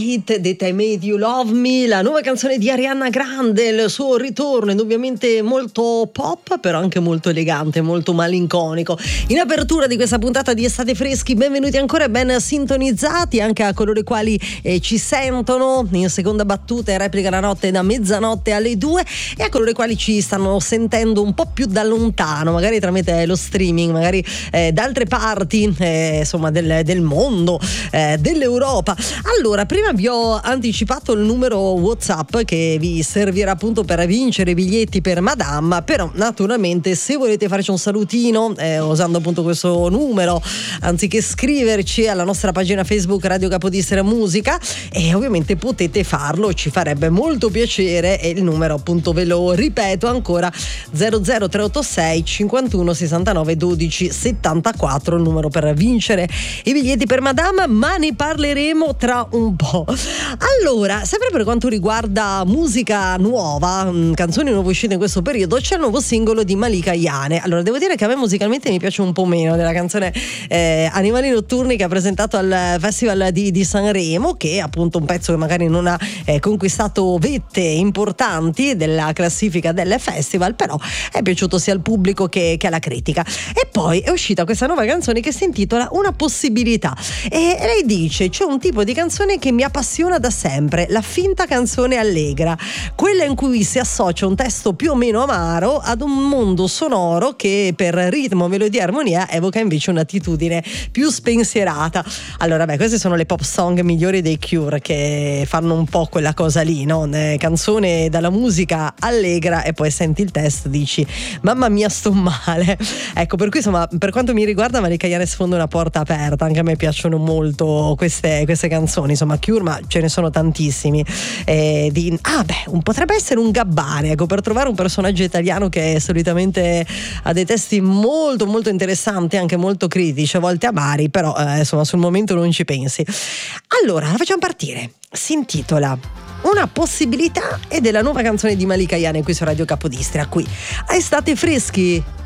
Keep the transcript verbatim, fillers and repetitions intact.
hit That I Made You Love Me, la nuova canzone di Ariana Grande, il suo ritorno indubbiamente molto pop, però anche molto elegante, molto malinconico. In apertura di questa puntata di Estate Freschi, benvenuti ancora e ben sintonizzati anche a coloro i quali eh, ci sentono in seconda battuta e replica la notte da mezzanotte alle due, e a coloro i quali ci stanno sentendo un po' più da lontano, magari tramite lo streaming, magari eh, da altre parti eh, insomma del, del mondo, eh, dell'Europa. Allora, prima vi ho anticipato il numero WhatsApp che vi servirà appunto per vincere biglietti per Madame, però naturalmente se volete farci un salutino eh, usando appunto questo numero, anziché scriverci alla nostra pagina Facebook Radio Capodistria Musica, e eh, ovviamente potete farlo, ci farebbe molto piacere, e il numero appunto ve lo ripeto ancora: zero zero tre otto sei cinquantuno sessantanove dodici settantaquattro, il numero per vincere i biglietti per Madame, ma ne parleremo tra un po'. Allora, sempre per quanto riguarda musica nuova, canzoni nuove uscite in questo periodo, c'è il nuovo singolo di Malika Ayane. Allora, devo dire che a me musicalmente mi piace un po' meno della canzone eh, Animali Notturni che ha presentato al Festival di, di Sanremo, che è appunto un pezzo che magari non ha eh, conquistato vette importanti della classifica del festival, però è piaciuto sia al pubblico che, che alla critica. E poi è uscita questa nuova canzone che si intitola Una possibilità, e lei dice: c'è un tipo di canzone che mi appassiona da sempre, la finta canzone allegra, quella in cui si associa un testo più o meno amaro ad un mondo sonoro che per ritmo, melodia e armonia evoca invece un'attitudine più spensierata. Allora, beh, queste sono le pop song migliori dei Cure, che fanno un po' quella cosa lì, no? Canzone dalla musica allegra e poi senti il testo, dici mamma mia sto male. Ecco, per cui insomma, per quanto mi riguarda, Malika Ayane sfonda una porta aperta. Anche a me piacciono molto queste, queste canzoni, insomma Cure, ma ce ne sono tantissimi eh, di, ah beh, un, potrebbe essere un Gabbani, ecco, per trovare un personaggio italiano che solitamente ha dei testi molto molto interessanti, anche molto critici, a volte amari, però eh, insomma sul momento non ci pensi. Allora, la facciamo partire. Si intitola Una possibilità ed è la nuova canzone di Malika Ayane qui su Radio Capodistria, qui a Estate Freschi.